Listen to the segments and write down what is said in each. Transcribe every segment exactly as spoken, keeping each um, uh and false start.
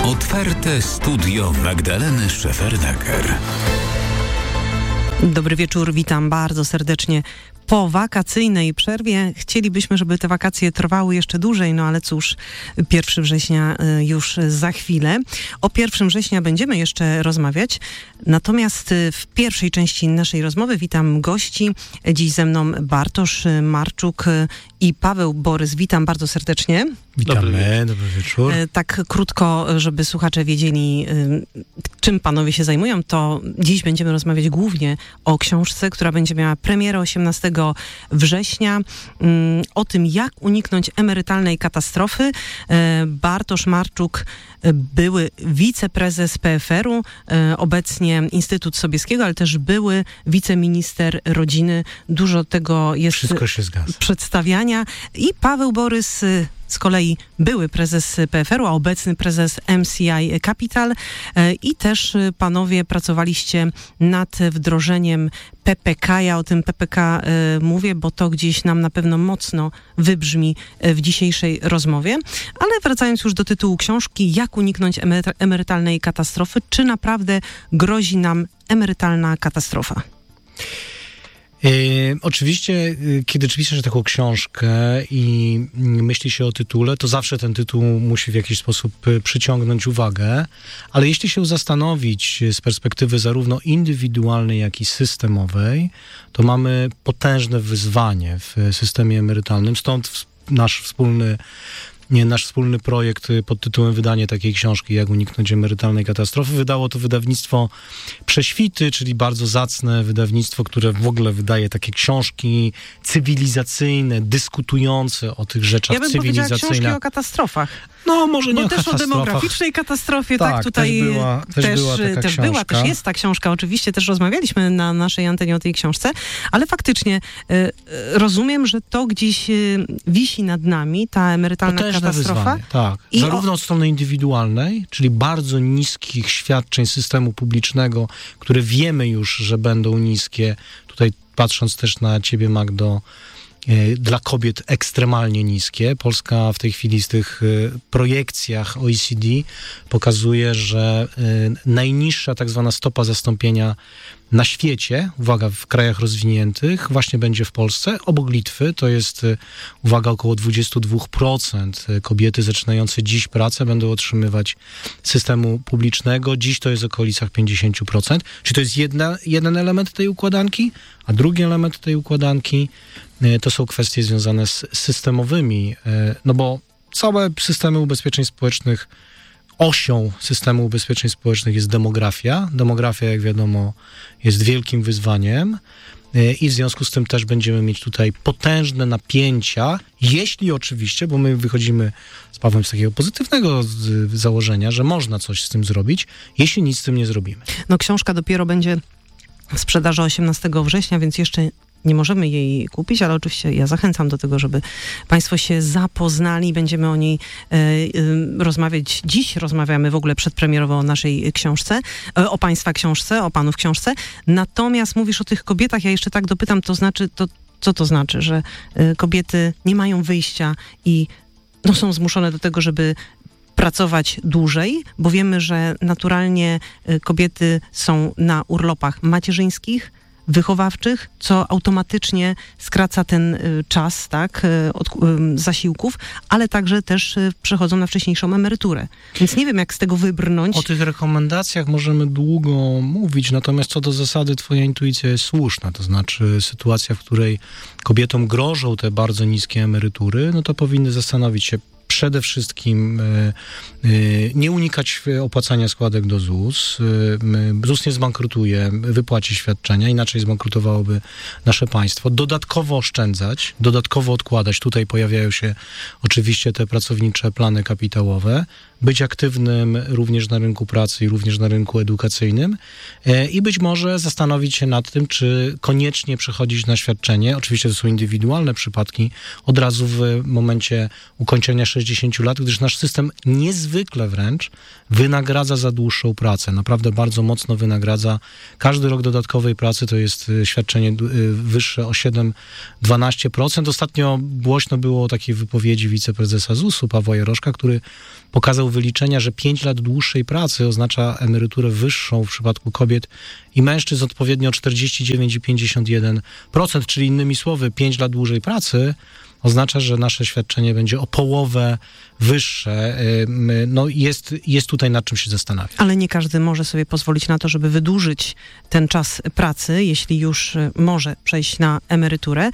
Otwarte studio Magdaleny Szefernaker. Dobry wieczór, witam bardzo serdecznie. Po wakacyjnej przerwie chcielibyśmy, żeby te wakacje trwały jeszcze dłużej, no ale cóż, pierwszego września już za chwilę. O pierwszego września będziemy jeszcze rozmawiać, natomiast w pierwszej części naszej rozmowy witam gości. Dziś ze mną Bartosz Marczuk i Paweł Borys. Witam bardzo serdecznie. Witamy, dobry, dobry wieczór. Tak krótko, żeby słuchacze wiedzieli, czym panowie się zajmują, to dziś będziemy rozmawiać głównie o książce, która będzie miała premierę osiemnastego września, o tym, jak uniknąć emerytalnej katastrofy. Bartosz Marczuk, były wiceprezes P F R u, obecnie Instytut Sobieskiego, ale też były wiceminister rodziny. Dużo tego jest Wszystko się zgadza. Przedstawiania. I Paweł Borys, z kolei były prezes P F R u, a obecny prezes M C I Capital. I też panowie pracowaliście nad wdrożeniem P P K. Ja o tym P P K mówię, bo to gdzieś nam na pewno mocno wybrzmi w dzisiejszej rozmowie. Ale wracając już do tytułu książki, jak uniknąć emery- emerytalnej katastrofy? Czy naprawdę grozi nam emerytalna katastrofa? E, oczywiście, kiedy pisze się taką książkę i myśli się o tytule, to zawsze ten tytuł musi w jakiś sposób przyciągnąć uwagę, ale jeśli się zastanowić z perspektywy zarówno indywidualnej, jak i systemowej, to mamy potężne wyzwanie w systemie emerytalnym, stąd nasz wspólny Nie, nasz wspólny projekt pod tytułem wydanie takiej książki, jak uniknąć emerytalnej katastrofy. Wydało to wydawnictwo Prześwity, czyli bardzo zacne wydawnictwo, które w ogóle wydaje takie książki cywilizacyjne, dyskutujące o tych rzeczach cywilizacyjnych. Ja bym powiedziała książki o katastrofach. No, może nie Bo o też katastrofach. o demograficznej katastrofie, tak, tak tutaj też była, też też, była taka też była, też jest ta książka, oczywiście też rozmawialiśmy na naszej antenie o tej książce, ale faktycznie y, rozumiem, że to gdzieś y, wisi nad nami, ta emerytalna Potężne katastrofa. Wyzwanie, tak. I Zarówno o... od strony indywidualnej, czyli bardzo niskich świadczeń systemu publicznego, które wiemy już, że będą niskie. Tutaj patrząc też na ciebie, Magdo, dla kobiet ekstremalnie niskie. Polska w tej chwili z tych projekcjach O E C D pokazuje, że najniższa tak zwana stopa zastąpienia na świecie, uwaga, w krajach rozwiniętych, właśnie będzie w Polsce. Obok Litwy to jest, uwaga, około dwadzieścia dwa procent kobiety zaczynające dziś pracę będą otrzymywać z systemu publicznego. Dziś to jest w okolicach pięćdziesiąt procent. Czyli to jest jedna, jeden element tej układanki, a drugi element tej układanki to są kwestie związane z systemowymi, no bo całe systemy ubezpieczeń społecznych, osią systemu ubezpieczeń społecznych jest demografia. Demografia, jak wiadomo, jest wielkim wyzwaniem i w związku z tym też będziemy mieć tutaj potężne napięcia, jeśli oczywiście, bo my wychodzimy z Pawłem z takiego pozytywnego założenia, że można coś z tym zrobić, jeśli nic z tym nie zrobimy. No książka dopiero będzie w sprzedaży osiemnastego września, więc jeszcze nie możemy jej kupić, ale oczywiście ja zachęcam do tego, żeby państwo się zapoznali. Będziemy o niej e, e, rozmawiać. Dziś rozmawiamy w ogóle przedpremierowo o naszej książce, e, o państwa książce, o panów książce. Natomiast mówisz o tych kobietach, ja jeszcze tak dopytam, to znaczy, to co to znaczy, że e, kobiety nie mają wyjścia i no, są zmuszone do tego, żeby pracować dłużej, bo wiemy, że naturalnie e, kobiety są na urlopach macierzyńskich, wychowawczych, co automatycznie skraca ten y, czas, tak, y, od y, zasiłków, ale także też y, przechodzą na wcześniejszą emeryturę. Więc nie wiem, jak z tego wybrnąć. O tych rekomendacjach możemy długo mówić, natomiast co do zasady twoja intuicja jest słuszna, to znaczy sytuacja, w której kobietom grożą te bardzo niskie emerytury, no to powinny zastanowić się przede wszystkim y, y, nie unikać opłacania składek do Z U S. Y, Z U S nie zbankrutuje, wypłaci świadczenia, inaczej zbankrutowałoby nasze państwo. Dodatkowo oszczędzać, dodatkowo odkładać. Tutaj pojawiają się oczywiście te pracownicze plany kapitałowe. Być aktywnym również na rynku pracy i również na rynku edukacyjnym y, i być może zastanowić się nad tym, czy koniecznie przechodzić na świadczenie. Oczywiście to są indywidualne przypadki. Od razu w momencie ukończenia sześćdziesiątego sześćdziesięciu lat, gdyż nasz system niezwykle wręcz wynagradza za dłuższą pracę. Naprawdę bardzo mocno wynagradza. Każdy rok dodatkowej pracy to jest świadczenie wyższe o siedem do dwunastu procent. Ostatnio głośno było o takiej wypowiedzi wiceprezesa zusu Pawła Jaroszka, który pokazał wyliczenia, że pięć lat dłuższej pracy oznacza emeryturę wyższą w przypadku kobiet i mężczyzn odpowiednio czterdzieści dziewięć i pięćdziesiąt jeden procent, czyli innymi słowy pięć lat dłużej pracy oznacza, że nasze świadczenie będzie o połowę wyższe. No jest, jest tutaj nad czym się zastanawiać. Ale nie każdy może sobie pozwolić na to, żeby wydłużyć ten czas pracy, jeśli już może przejść na emeryturę.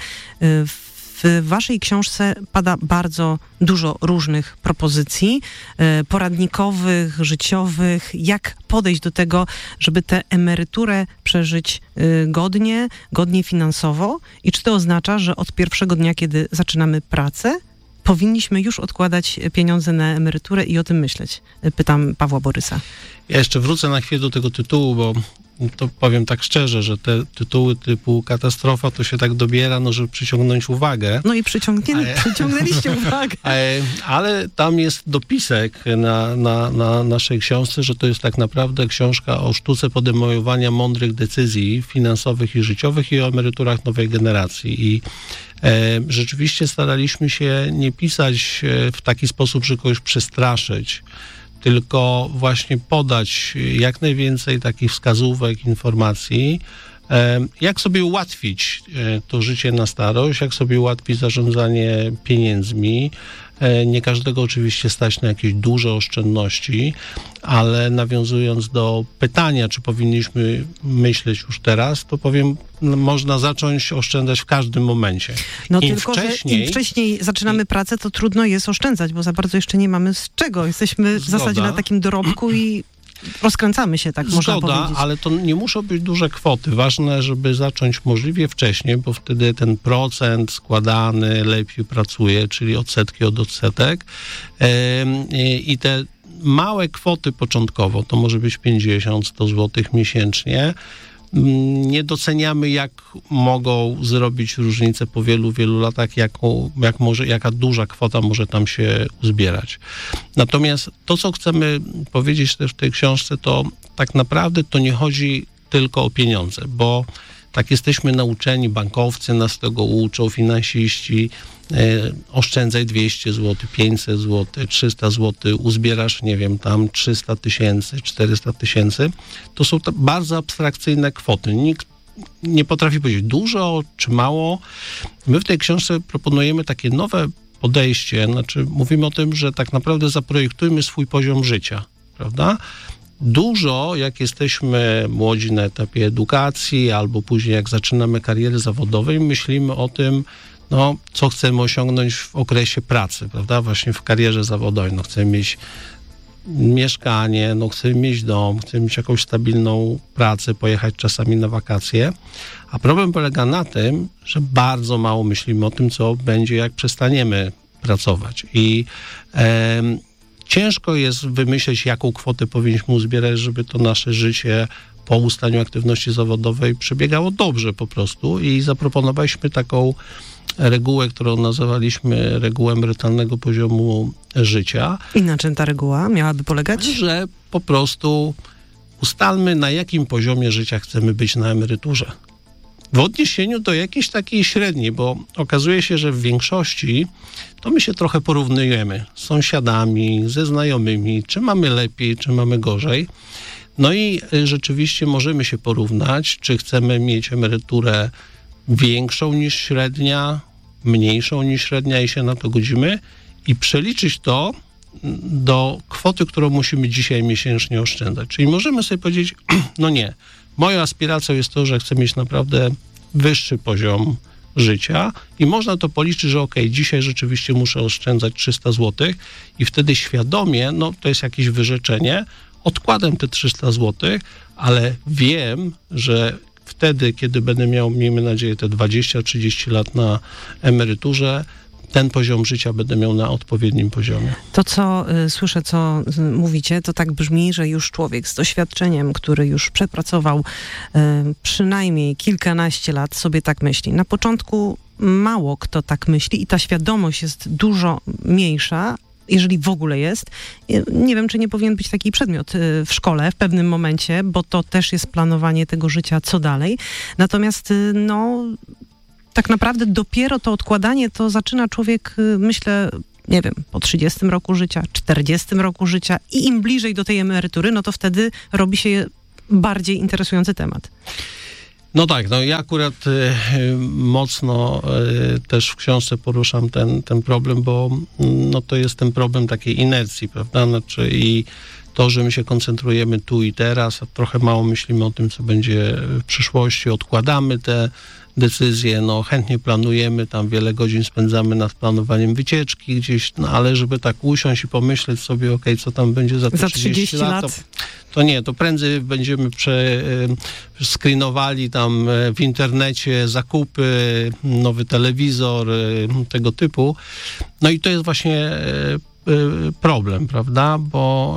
W waszej książce pada bardzo dużo różnych propozycji poradnikowych, życiowych, jak podejść do tego, żeby tę emeryturę przeżyć godnie, godnie finansowo i czy to oznacza, że od pierwszego dnia, kiedy zaczynamy pracę, powinniśmy już odkładać pieniądze na emeryturę i o tym myśleć? Pytam Pawła Borysa. Ja jeszcze wrócę na chwilę do tego tytułu, bo to powiem tak szczerze, że te tytuły typu katastrofa to się tak dobiera, no żeby przyciągnąć uwagę. No i przyciągnie, ale, przyciągnęliście uwagę. Ale, ale tam jest dopisek na, na, na naszej książce, że to jest tak naprawdę książka o sztuce podejmowania mądrych decyzji finansowych i życiowych i o emeryturach nowej generacji. I e, rzeczywiście staraliśmy się nie pisać w taki sposób, że kogoś przestraszyć, tylko właśnie podać jak najwięcej takich wskazówek, informacji, jak sobie ułatwić to życie na starość, jak sobie ułatwić zarządzanie pieniędzmi. Nie każdego oczywiście stać na jakieś duże oszczędności, ale nawiązując do pytania, czy powinniśmy myśleć już teraz, to powiem, można zacząć oszczędzać w każdym momencie. No Im tylko, wcześniej, że im wcześniej zaczynamy i... pracę, to trudno jest oszczędzać, bo za bardzo jeszcze nie mamy z czego. Jesteśmy w Zgoda. zasadzie na takim dorobku i rozkręcamy się, tak można Zgoda, powiedzieć. ale to nie muszą być duże kwoty. Ważne, żeby zacząć możliwie wcześniej, bo wtedy ten procent składany lepiej pracuje, czyli odsetki od odsetek. I te małe kwoty początkowo, to może być pięćdziesiąt do stu złotych miesięcznie, nie doceniamy, jak mogą zrobić różnicę po wielu, wielu latach, jaką, jak może, jaka duża kwota może tam się uzbierać. Natomiast to, co chcemy powiedzieć też w tej książce, to tak naprawdę to nie chodzi tylko o pieniądze, bo tak jesteśmy nauczeni, bankowcy nas tego uczą, finansiści, e, oszczędzaj dwieście złotych, pięćset złotych, trzysta złotych, uzbierasz, nie wiem, tam trzysta tysięcy, czterysta tysięcy. To są bardzo abstrakcyjne kwoty. Nikt nie potrafi powiedzieć dużo czy mało. My w tej książce proponujemy takie nowe podejście, znaczy mówimy o tym, że tak naprawdę zaprojektujmy swój poziom życia, prawda? Dużo, jak jesteśmy młodzi na etapie edukacji, albo później jak zaczynamy karierę zawodową, myślimy o tym, no, co chcemy osiągnąć w okresie pracy, prawda, właśnie w karierze zawodowej. No, chcemy mieć mieszkanie, no, chcemy mieć dom, chcemy mieć jakąś stabilną pracę, pojechać czasami na wakacje, a problem polega na tym, że bardzo mało myślimy o tym, co będzie, jak przestaniemy pracować. I em, ciężko jest wymyśleć, jaką kwotę powinniśmy uzbierać, żeby to nasze życie po ustaniu aktywności zawodowej przebiegało dobrze po prostu i zaproponowaliśmy taką regułę, którą nazywaliśmy regułą emerytalnego poziomu życia. I na czym ta reguła miałaby polegać? Że po prostu ustalmy, na jakim poziomie życia chcemy być na emeryturze. W odniesieniu do jakiejś takiej średniej, bo okazuje się, że w większości to my się trochę porównujemy z sąsiadami, ze znajomymi, czy mamy lepiej, czy mamy gorzej. No i rzeczywiście możemy się porównać, czy chcemy mieć emeryturę większą niż średnia, mniejszą niż średnia i się na to godzimy i przeliczyć to do kwoty, którą musimy dzisiaj miesięcznie oszczędzać. Czyli możemy sobie powiedzieć, no nie, moją aspiracją jest to, że chcę mieć naprawdę wyższy poziom życia i można to policzyć, że okej, okay, dzisiaj rzeczywiście muszę oszczędzać trzysta złotych i wtedy świadomie, no to jest jakieś wyrzeczenie, odkładam te trzysta złotych, ale wiem, że wtedy, kiedy będę miał, miejmy nadzieję, te dwadzieścia trzydzieści lat na emeryturze, ten poziom życia będę miał na odpowiednim poziomie. To, co y, słyszę, co y, mówicie, to tak brzmi, że już człowiek z doświadczeniem, który już przepracował y, przynajmniej kilkanaście lat, sobie tak myśli. Na początku mało kto tak myśli i ta świadomość jest dużo mniejsza, jeżeli w ogóle jest. Nie wiem, czy nie powinien być taki przedmiot w szkole w pewnym momencie, bo to też jest planowanie tego życia, co dalej. Natomiast no, tak naprawdę dopiero to odkładanie to zaczyna człowiek, myślę, nie wiem, po trzydziestym roku życia, czterdziestym roku życia i im bliżej do tej emerytury, no to wtedy robi się bardziej interesujący temat. No tak, no ja akurat y, mocno y, też w książce poruszam ten, ten problem, bo no to jest ten problem takiej inercji, prawda? Znaczy i to, że my się koncentrujemy tu i teraz, a trochę mało myślimy o tym, co będzie w przyszłości, odkładamy te decyzje, no chętnie planujemy, tam wiele godzin spędzamy nad planowaniem wycieczki gdzieś, no ale żeby tak usiąść i pomyśleć sobie, okej, okay, co tam będzie za, za trzydzieści, trzydzieści lat, lat to, to nie, to prędzej będziemy prze, screenowali tam w internecie zakupy, nowy telewizor, tego typu. No i to jest właśnie problem, prawda, bo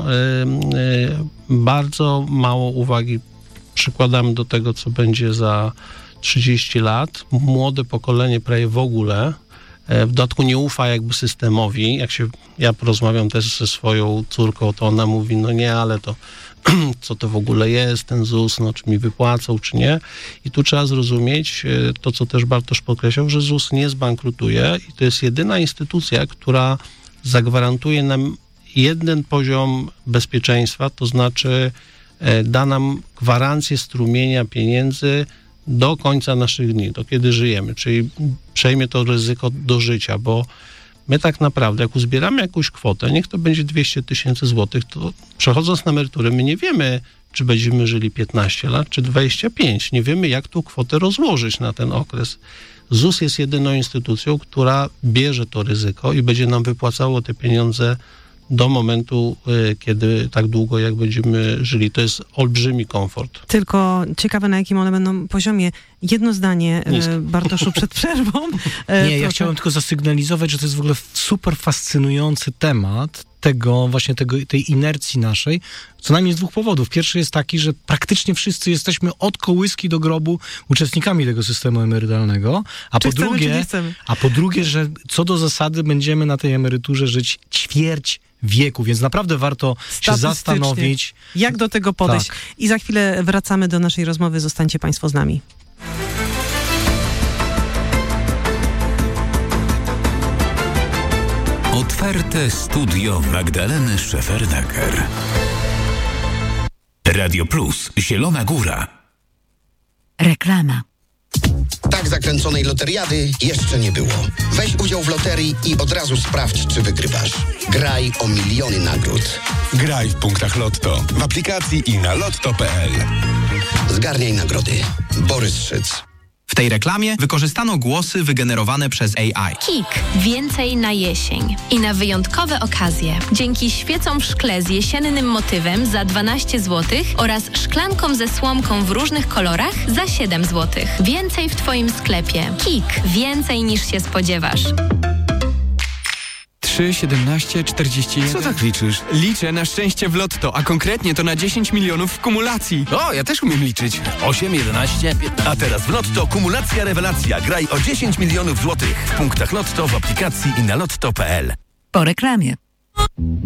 bardzo mało uwagi przykładamy do tego, co będzie za trzydzieści lat. Młode pokolenie prawie w ogóle w dodatku nie ufa jakby systemowi. Jak się, ja porozmawiam też ze swoją córką, to ona mówi, no nie, ale to co to w ogóle jest, ten Z U S, no czy mi wypłacą, czy nie. I tu trzeba zrozumieć to, co też Bartosz podkreślał, że Z U S nie zbankrutuje i to jest jedyna instytucja, która zagwarantuje nam jeden poziom bezpieczeństwa, to znaczy da nam gwarancję strumienia pieniędzy do końca naszych dni, do kiedy żyjemy, czyli przejmie to ryzyko do życia, bo my tak naprawdę, jak uzbieramy jakąś kwotę, niech to będzie dwieście tysięcy złotych, to przechodząc na emeryturę, my nie wiemy, czy będziemy żyli piętnaście lat, czy dwadzieścia pięć. Nie wiemy, jak tą kwotę rozłożyć na ten okres. Z U S jest jedyną instytucją, która bierze to ryzyko i będzie nam wypłacało te pieniądze do momentu, kiedy tak długo, jak będziemy żyli. To jest olbrzymi komfort. Tylko ciekawe, na jakim one będą poziomie. Jedno zdanie, Nisko. Bartoszu, przed przerwą. Nie, ja chciałem tylko zasygnalizować, że to jest w ogóle super fascynujący temat tego, właśnie tego, tej inercji naszej, co najmniej z dwóch powodów. Pierwszy jest taki, że praktycznie wszyscy jesteśmy od kołyski do grobu uczestnikami tego systemu emerytalnego, a czy po chcemy, drugie, a po drugie, że co do zasady będziemy na tej emeryturze żyć ćwierć wieku, więc naprawdę warto się zastanowić. Jak do tego podejść. Tak. I za chwilę wracamy do naszej rozmowy. Zostańcie Państwo z nami. Otwarte studio Magdaleny Szefernaker. Radio Plus, Zielona Góra. Reklama. Tak zakręconej loteriady jeszcze nie było. Weź udział w loterii i od razu sprawdź, czy wygrywasz. Graj o miliony nagród. Graj w punktach Lotto, w aplikacji i na lotto kropka p l. Zgarniaj nagrody. Borys Szyc. W tej reklamie wykorzystano głosy wygenerowane przez A I. KiK. Więcej na jesień. I na wyjątkowe okazje. Dzięki świecom w szkle z jesiennym motywem za dwanaście złotych oraz szklankom ze słomką w różnych kolorach za siedem złotych. Więcej w Twoim sklepie. KiK. Więcej niż się spodziewasz. trzy, siedemnaście, czterdzieści jeden. Co tak liczysz? Liczę na szczęście w Lotto, a konkretnie to na dziesięć milionów w kumulacji. O, ja też umiem liczyć. osiem, jedenaście, piętnaście. A teraz w Lotto kumulacja rewelacja. Graj o dziesięć milionów złotych. W punktach Lotto, w aplikacji i na lotto kropka p l. Po reklamie.